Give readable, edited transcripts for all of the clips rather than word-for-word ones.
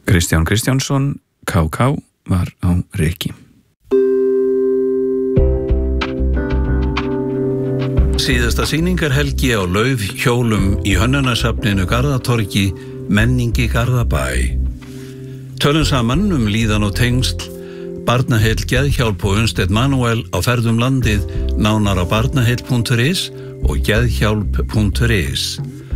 Kristján Kristjánsson, KK, var á reiki. Síðasta sýningarhelgi á laufhjólum í Hönnunasafninu Garðatorgi, menningi Garðabæ. Tölum saman líðan og tengsl, barnaheill Geðhjálp og Unnsteinn Manuel á ferðum landið, nánar á barnaheill.is og geðhjálp.is.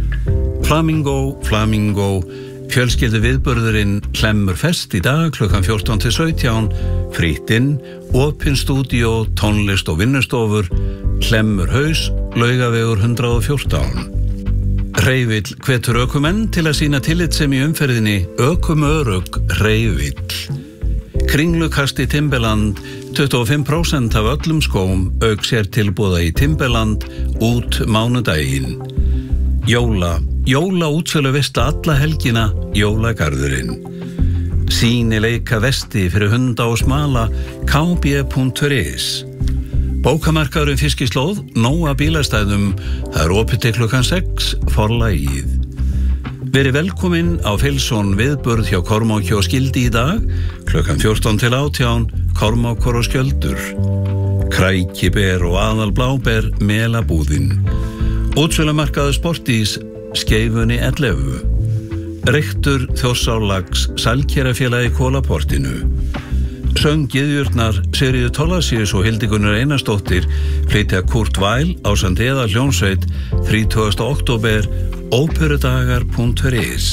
Flamingo, fjölskyldu viðburðurinn Hlemmur fest í dag klukkan 14-17, frítt inn, opin stúdíó, tónlist og vinnustofur, Hlemmur haus, Laugavegur 114. Hreyvill hvetur ökumenn til að sýna tillitssemi í umferðinni, ökumörugg Hreyvill. Kringlukast í Timberland, 25% af öllum skóm, auk sér tilboða í Timberland út mánudaginn. Jóla útsölu veisla alla helgina, Jólagarðurinn. Sýnileika vesti fyrir hunda og smala, kb.is. Bókamarkaðurinn Fiskislóð, nóa bílastæðum, það opið til klukkan 6, forlagið. Verið velkomin á Filsson viðburð hjá Kormáki og Skildi í dag, klukkan 14-18, Kormákur og Skjöldur. Krækiber og aðalbláber, Melabúðin. Útsölumarkaður Sportís, Skeifunni 11. Reyktur Þjórsárlags, Sælkerafélagi Kólaportinu. Sönggiðjurnar Sigríður Thorlacius og Hildigunnur Einarsdóttir flytja Kurt Weill ásamt eða hljómsveit 30. október, óperudagar.is.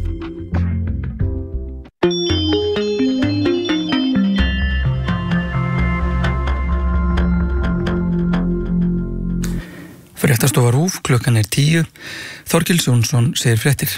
Fréttastofa RÚV, klukkan 10. Þorkils Jónsson segir fréttir.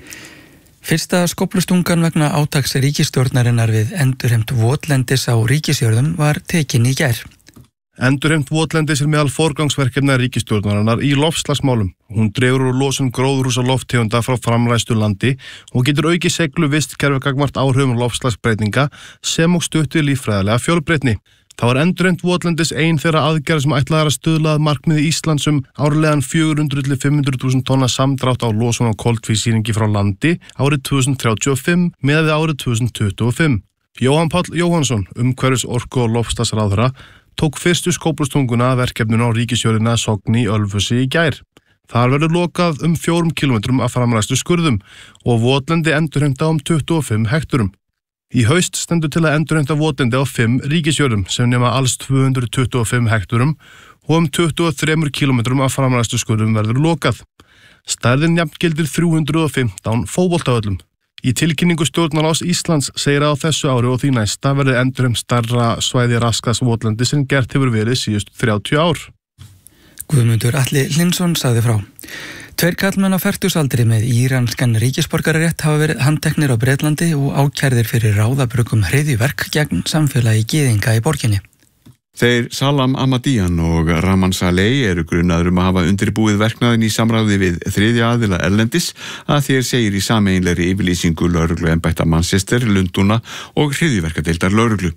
Fyrsta skóflustungan vegna átaks ríkisstjórnarinnar við endurheimt votlendis á ríkisjörðum var tekin í gær. Endurheimt votlendis meðal forgangsverkefna ríkisstjórnarinnar í loftslagsmálum. Hún dregur úr losun gróðurhúsalofttegunda frá framræstu landi og getur aukið seglu vistkerfi gagnvart áhrifum loftslagsbreytinga sem og stutt við líffræðilega fjölbreytni. Það var endurheimt votlendis ein þeirra aðgerða sem ætlaði að stuðla að markmiði Íslands árlegan 400-500.000 tonna samdrátt á losun á koltvísýringi frá landi árið 2035 með árið 2025. Jóhann Páll Jóhannsson, umhverfis-, orku- og loftslagsráðherra, tók fyrstu skóflustunguna að verkefninu á ríkisjörðina Sogni í Ölfusi í gær. Þar verður lokað 4 kilometrum af framræstu skurðum og votlendi endurheimta 25 hekturum. Í haust stendur til að endurheimta votlendi á 5 ríkisjörðum sem nema alls 225 hekturum og 23 kilometrum af framræstu skurðum verður lokað. Stærðin jafngildir 315 fótboltavöllum. Í tilkynningu stjórnarráðs Íslands segir að á þessu ári og því næsta verður endurheimt stærra svæði raskast votlendi sem gert hefur verið síðust 30 ár. Guðmundur Atli Hlynsson sagði frá. 2 karlmenn á fertugsaldri með íranskan ríkisborgararétt hafa verið handteknir á Bretlandi og ákærðir fyrir ráðabrugum hryðjuverk gegn samfélagi gyðinga í borginni. Þeir Salam Ahmadiyyan og Rahman Saleh eru grunaður að hafa undirbúið verknaðinn í samráði við þriðja aðila erlendis að þér segir í sameiginlegri yfirlýsingu lögregluembætta Manchester, Lundúna og hryðjuverkadeildar lögreglu.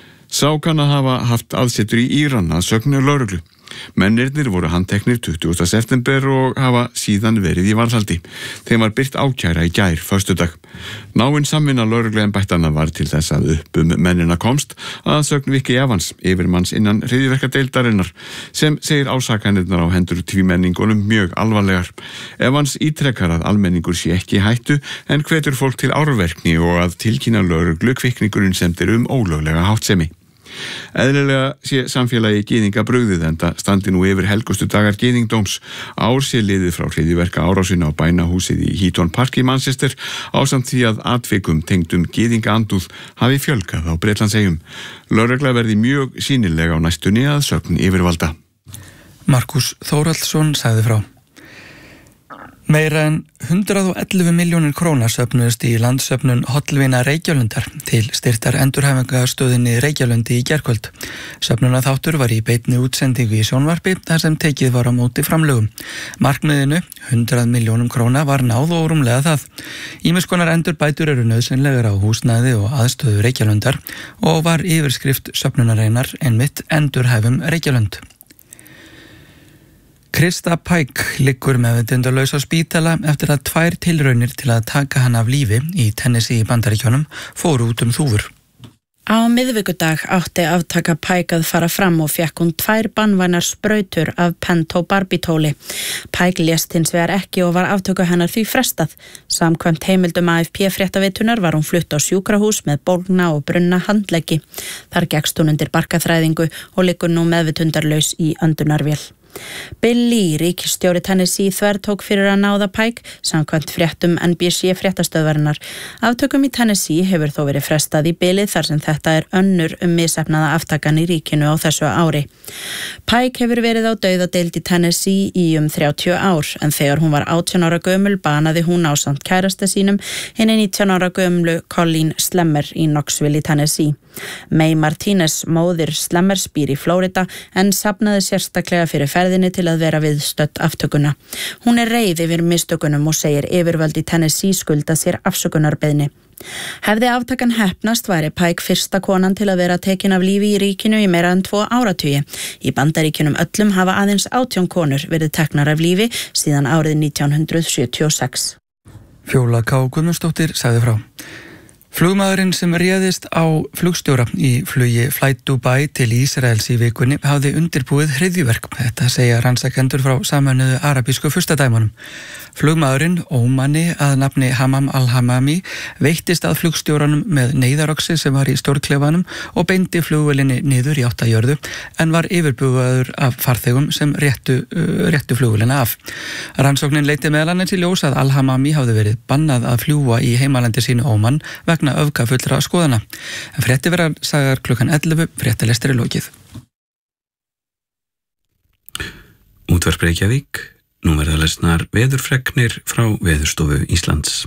Sá kann að hafa haft aðsetur í Íran að sögn lögreglu. Mennirnir voru handteknir 20. september og hafa síðan verið í varðhaldi. Þeim var birt ákæra í gær, föstudag. Náin samvinna lögregluembættanna var til þess að upp mennina komst að sögn Viki Evans, yfirmanns innan hryðjuverkadeildarinnar, sem segir ásakanirnar á hendur tvímenningunum mjög alvarlegar. Evans ítrekkar að almenningur sé ekki í hættu en hvetur fólk til árverkni og að tilkynna lögreglu kvikningurinn sem þeir ólöglega háttsemi. Eðlilega sé samfélagi gyðinga brugðið enda standi nú yfir helgustu dagar gyðingdóms. Ár sé liðið frá hryðjuverka árásina á bænahúsið í Heaton Park í Manchester ásamt því að atvikum tengdum gyðinga andúð hafi fjölgað á Bretlandseyjum. Lögregla verði mjög sýnilega á næstunni að sögn yfirvalda. Markus Þórhallsson sagði frá. Meira en 111 milljónir króna söfnuðust í landsöfnun Hollvina Reykjalundar til styrktar endurhæfingarstöðinni Reykjalundi í gærkvöld. Söfnunarþáttur var í beinni útsendingu í sjónvarpi þar sem tekið var á móti framlögum. Markmiðinu, 100 milljónum króna, var náð og rúmlega það. Ýmiss konar endurbætur eru nauðsynlegar á húsnæði og aðstöðu Reykjalundar og var yfirskrift söfnunarinnar einmitt Endurhæfum Reykjalund. Krista Pike liggur meðvitundarlaus á spítala eftir að 2 tilraunir til að taka hann af lífi í Tennessee í Bandaríkjunum fóru út þúfur. Á miðvikudag átti aftaka Pike að fara fram og fékk hún 2 banvænar sprautur af pentobarbitóli. Pike lést hins vegar ekki og var aftöku hennar því frestað. Samkvæmt heimildum AFP-fréttaveitunar var hún flutt á sjúkrahús með bólgna og brunna handleggi. Þar gekkst hún undir barkaþræðingu og liggur nú meðvitundarlaus í öndunarvél. Bill Lee, ríkisstjóri Tennessee, þvertók fyrir að náða Pike samkvæmt fréttum NBC fréttastöðvarinnar. Aftökum í Tennessee hefur þó verið frestað í bilið þar sem þetta önnur misheppnaða aftakan í ríkinu á þessu ári. Pike hefur verið á dauðadeild í Tennessee í 30 ár en þegar hún var 18 ára gömul banaði hún ásamt kærasta sínum hinni 19 ára gömlu Colleen Slemmer í Knoxville í Tennessee. May Martinez, móðir Slemmers, býr í Flórida en safnaði sérstaklega fyrir ferðinni til að vera viðstödd aftökuna. Hún reið yfir mistökunum og segir yfirvöld í Tennessee skulda sér afsökunarbeiðni. Hefði aftakan heppnast væri Pike fyrsta konan til að vera tekin af lífi í ríkinu í meira en 2 áratugi. Í Bandaríkjunum öllum hafa aðeins 18 konur verið teknar af lífi síðan árið 1976. Fjóla K. Guðmundsdóttir sagði frá. Flugmaðurinn sem réðist á flugstjóra í flugi Flight Dubai til Ísraels í vikunni hafði undirbúið hryðjuverk. Þetta segja rannsakendur frá Sameinuðu arabísku furstadæmunum. Flugmaðurinn, ómanni að nafni Hamam al-Hamami, veittist að flugstjóranum með neyðaroksi sem var í stjórnklefanum og beindi flugvélinni niður í 8 jörðu en var yfirbugaður af farþegum sem réttu flugvélina af. Rannsóknin leiddi meðal annars í ljós að al-Hamami hafði verið bannað að fljúga í heimalandi sínu Óman vegna öfgafullra skoðana. Frétti verðar sagðar klukkan 11, fréttalestir lokið. Útvarp Reykjavík. Nú verða lesnar veðurfregnir frá Veðurstofu Íslands.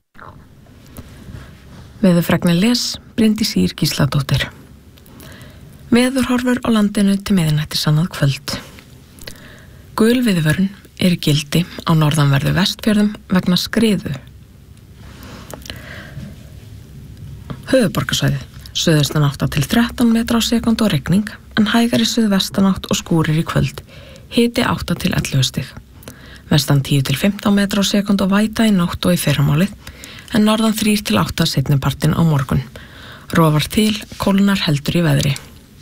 Veðurfregnir les Bryndís Ýr Gísladóttir. Veðurhorfur á landinu til miðnættis annað kvöld. Gul viðvörun í gildi á norðanverðu Vestfjörðum vegna skriðu. Höfuðborgarsvæðið, suðaustanátt til 13 metra á sekúndu og rigning, en hægari suðvestanátt og skúrir í kvöld, hiti 8 til 11 stig. Vestan 10 til 15 metra á sekúndu og væta í nótt og í fyrramálið, en norðan 3 til 8 seinnipartinn á morgun. Rofar til, kólnar heldur í veðri.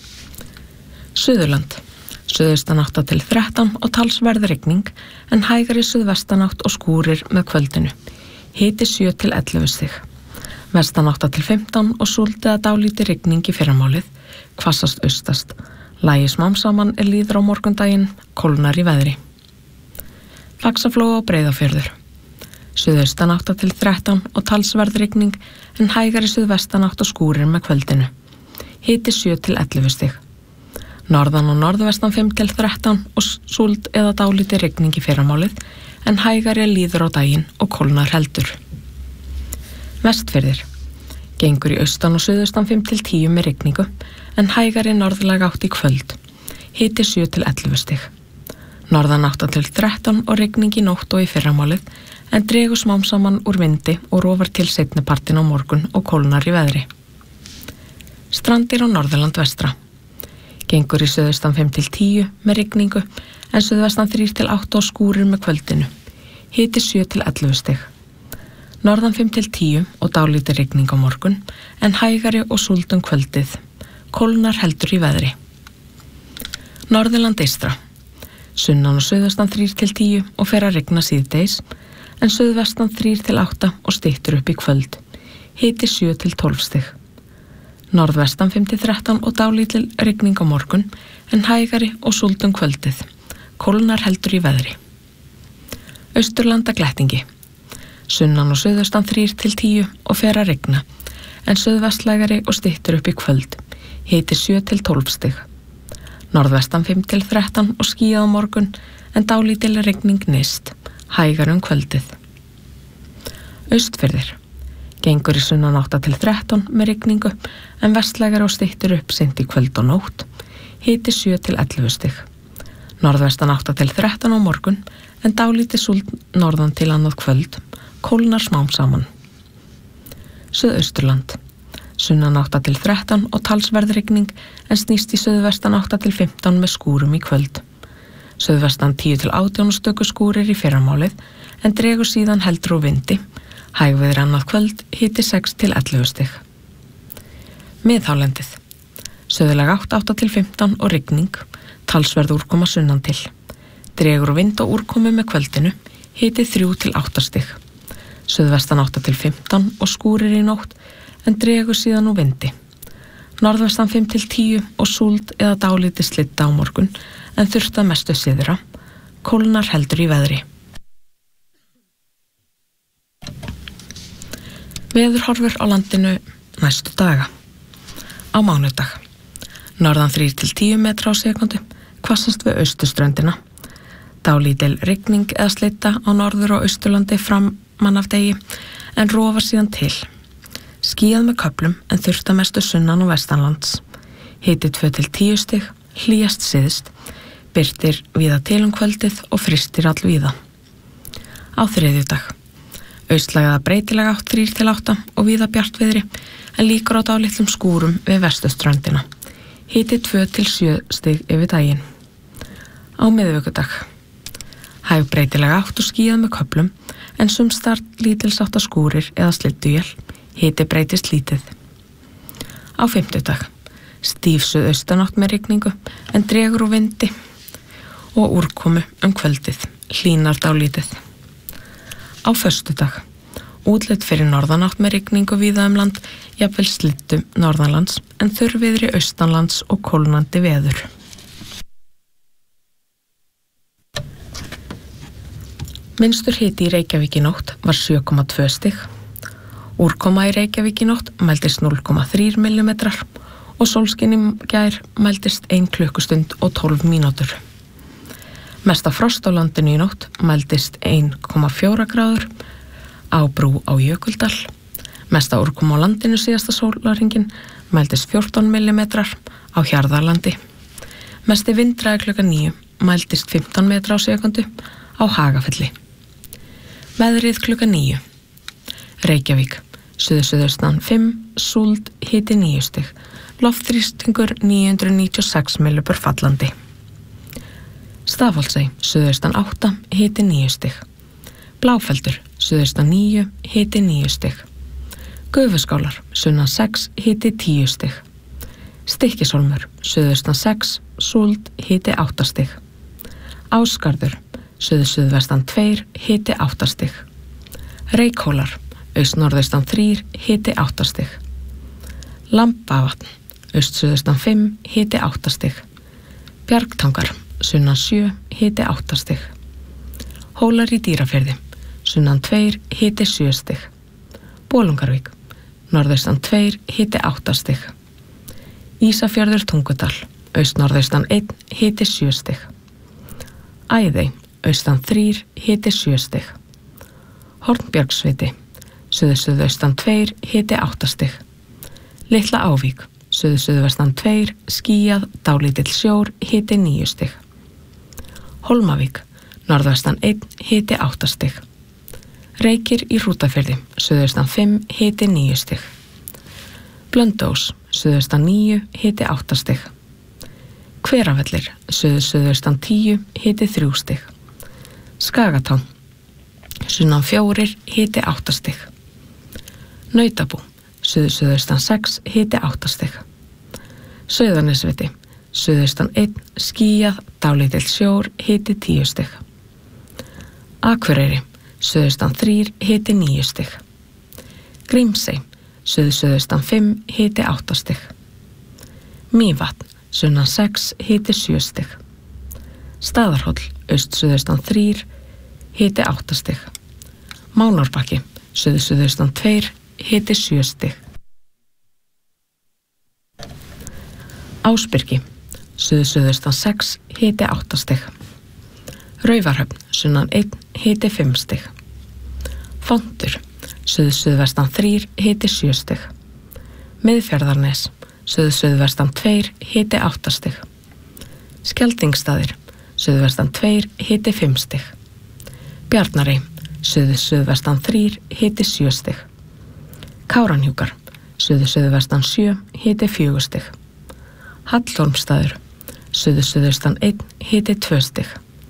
Suðurland, suðaustanátt til 13 og talsverð rigning, en hægari suðvestanátt og skúrir með kvöldinu, hiti 7 til 11 stig. Vestan 8 til 15 og súld eða dálítil rigning í fyrramálið, hvassast austast. Lægi smám saman líður á morgundaginn, kólnar í veðri. Laxaflóa og Breiðafjörður. Suðaustan 8 til 13 og talsverð rigning, en hægari suðvestanátt og skúrir með kvöldinu. Hiti 7 til 11 stig. Norðan og norðvestan 5 til 13 og súld eða dálítil rigning í fyrramálið, en hægari líður á daginn og kólnar heldur. Vestfirðir. Gengur í austan og suðaustan 5 til 10 með rigningu, en hægari norðlæg átt í kvöld. Hiti 7 til 11 stig. Norðan 8 til 13 og rigning í nótt og í fyrramálið, en dregur smám saman úr vindi og rofar til seinnipartinn á morgun og kólnar í veðri. Strandir á Norðurland vestra. Gengur í suðaustan 5 til 10 með rigningu, en suðvestan 3 til 8 og skúrir með kvöldinu. Hiti 7 til 11 stig. Norðan 5 til 10 og dálítil rigning á morgun, en hægari og súld kvöldið. Kólnar heldur í veðri. Norðurland eystra. Sunnan og suðvestan 3 til 10 og fer að rigna síðdeis, en suðvestan 3 til 8 og styttur upp í kvöld. Hiti 7 til 12 stig. Norðvestan 5 til 13 og dálítil rigning á morgun, en hægari og súld kvöldið. Kólnar heldur í veðri. Austurlanda glettingi. Sunnan og suðvestan 3 til 10 og fer að rigna, en suðvestlægari og styttur upp í kvöld. Hiti 7 til 12 stig. Norðvestan 5 til 13 og skýjað á morgun, en dálítil rigning nyrst, hægar kvöldið. Austfirðir. Gengur í sunnan 8 til 13 með rigningu, en vestlægari og styttur upp seint í kvöld og nótt. Hiti 7 til 11 stig. Norðvestan 8 til 13 á morgun, en dálítil súld norðan til annað kvöld, kólnar smám saman. Suðausturland. Sunnan 8 til 13 og talsverð rigning, en snýst í suðvestan 8 til 15 með skúrum í kvöld. Suðvestan 10 til 18 stöku skúrir í fyrramálið en dregur síðan heldur úr vindi. Hægviðri annað kvöld, hiti 6 til 11 stig. Miðhálendið. Suðlæg 8 til 15 og rigning, talsverð úrkoma sunnan til. Dregur úr vind og úrkomu með kvöldinu, hiti 3 til 8 stig. Suðvestan 8 til 15 og skúrir í nótt en dregur síðan úr vindi. Norðvestan 5 til 10 og súld eða dálítið slydda á morgun en þurft að mestu syðra. Kólnar heldur í veðri. Veðurhorfur á landinu næstu daga. Á mánudag. Norðan 3 til 10 metra á sekundu, hvassast við austurströndina. Dálítil rigning eða slydda á norður- og austurlandi framan af degi en rofar síðan til. Skýjað með köflum en þurft að mestu sunnan og vestanlands. Hiti 2 til 10 stig, hlýjast syðst, birtir víða til kvöldið og frystir allvíða. Á þriðjudag. Austlægða breytilega 3 til 8 og víða bjartviðri en líkur á dálitlum skúrum við vesturströndina. Hiti 2 til 7 stig yfir daginn. Á miðvikudag. Hæg breytilega 8 og skýjað með köflum en sumstar lítilsátta skúrir eða slydduél. Hiti breytist lítið. Á fimmtudag. Stíf suðaustanátt með rigningu en dregur úr vindi og úrkomu kvöldið. Hlýnar dálítið. Á föstudag. Útlit fyrir norðanátt með rigningu víða land, jafnvel slyddu norðanlands en þurrviðri austanlands og kólnandi veður. Minnstur hiti í Reykjavík í nótt var 7,2 stig. Úrkoma í Reykjavík í nótt mældist 0,3 millimetrar og sólskin í gær mældist 1 klukkustund og 12 mínútur. Mesta frost á landinu í nótt mældist 1,4 gráður á Brú á Jökuldal. Mesta úrkoma á landinu síðasta sólarhringinn mældist 14 millimetrar á Hjarðarlandi. Mesti vindræði klukkan 9 mældist 15 metra á sekundu á Hagafelli. Veðrið klukkan 9. Reykjavík. Suðaustan 5, súld, hiti 9 stig. Loftþrýstingur 996 millibur fallandi. Stafholtsey, suðaustan 8, hiti 9 stig. Bláfeldur, suðaustan 9, hiti 9 stig. Gufuskálar, sunnan 6, hiti 10 stig. Stykkishólmur, suðaustan 6, súld, hiti 8 stig. Ásgarður, suðvestan 2, hiti 8 stig. Reykhólar, aust-norðaustan 3, hiti 8 stig. Lambavatn, aust-suðaustan 5, hiti 8 stig. Bjargtangar, sunnan 7, hiti 8 stig. Hólar í Dýrafirði, sunnan 2, hiti 7 stig. Bolungarvík, norðaustan 2, hiti 8 stig. Ísafjörður Tungudal, aust-norðaustan 1, hiti 7 stig. Æðey, austan 3, hiti 7 stig. Hornbjargsviti, suðaustan 2, hiti 8 stig. Litla Ávík, suðvestan 2, skýjað, dálítill sjór, hiti 9 stig. Hólmavík, norðvestan 1, hiti 8 stig. Reykir í Hrútafirði, suðaustan 5, hiti 9 stig. Blönduós, suðaustan 9, hiti 8 stig. Hveravellir, suðaustan 10, hiti 3 stig. Skagatán, sunnan 4, hiti 8 stig. Nautabú, suðaustan 6, hiti 8 stig. Sauðanesviti, suðaustan 1, skýjað, dálítill sjór, hiti 10 stig. Akureyri, suðaustan 3, hiti 9 stig. Grímsey, suðaustan 5, hiti 8 stig. Mývatn, sunnan 6, hiti 7 stig. Staðarhóll, aust-suðaustan 3, hiti 8 stig. Mánárbakki, suðaustan 2, hiti 7 stig. Ásbyrgi, suðaustan 6, hiti 8 stig. Raufarhöfn, sunnan 1, hiti 5 stig. Fontur, suðvestan 3, hiti 7 stig. Miðfjarðarnes, suðvestan 2, hiti 8 stig. Skeldingstaðir, suðvestan 2, hiti 5 stig. Bjarnarey, suðvestan 3, hiti 7 stig. Káranhjúkar, suðvestan 7, hiti 4 stig. Hallormstaður, suðvestan 1, hiti 2 stig.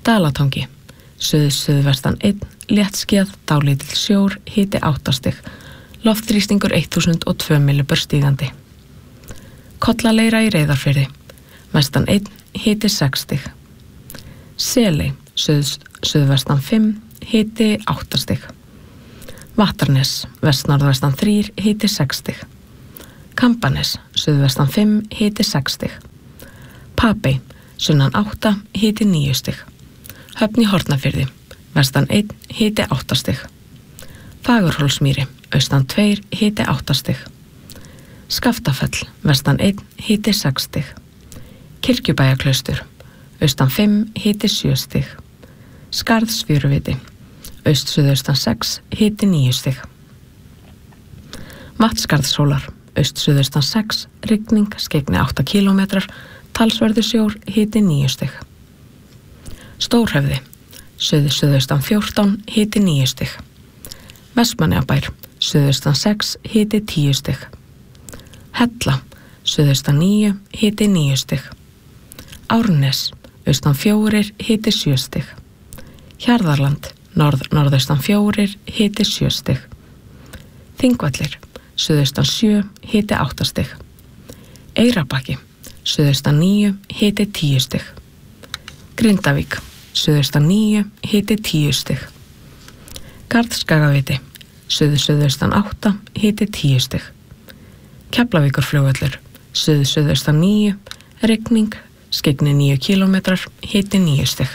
Dalatangi, suðvestan 1, léttskýjað, dálítill sjór, hiti 8 stig, loftþrýstingur 1002 millibör stígandi. Kollaleira í Reyðarfirði, vestan 1, hiti 6 stig. Seley, suðvestan 5, hiti 8 stig. Vattarnes, vestnorðvestan 3, hiti 6 stig. Kambanes, suðvestan 5, hiti 6 stig. Papey, sunnan 8, hiti 9 stig. Höfn í Hornafirði, vestan 1, hiti 8 stig. Fagurhólsmýri, austan 2, hiti 8 stig. Skaftafell, vestan 1, hiti 6 stig. Kirkjubæjaklaustur, austan 5, hiti 7 stig. Skarðsfjöruviti, aust-suðaustan 6, hiti 9 stig. Vatnsskarðshólar, aust-suðaustan 6, rigning, skeggni 8 km, talsverður sjór, hiti 9 stig. Stórhöfði, suðaustan 14, hiti 9 stig. Vestmannaeyjabær, suðaustan 6, hiti 10 stig. Hella, suðaustan 9, hiti 9 stig. Árnes, austan 4, hiti 7 stig. Hjarðarland, norðaustan 4, hiti 7 stig. Þingvellir, suðaustan 7, hiti 8 stig. Eyrarbakki, suðaustan 9, hiti 10 stig. Grindavík, suðaustan 9, hiti 10 stig. Garðskagaviti, suðaustan 8, hiti 10 stig. Keflavíkurflugvöllur, suðaustan 9, rigning, skeggni 9 km, hiti 9 stig.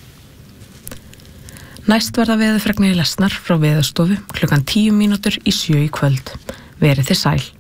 Næst verða veðurfregnir lesnar frá Veðurstofu klukkan 10 mínútur í 7 í kvöld. Verið þið sæl.